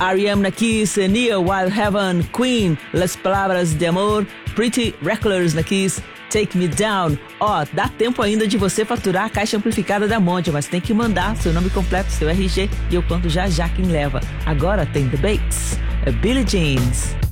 R.E.M. na Kiss, Near Wild Heaven, Queen, Las Palavras de Amor, Pretty Reckless na Kiss, Take Me Down. Dá tempo ainda de você faturar a caixa amplificada da Monte, mas tem que mandar seu nome completo, seu RG, e eu conto já quem leva. Agora tem The Bates, Billie Jeans.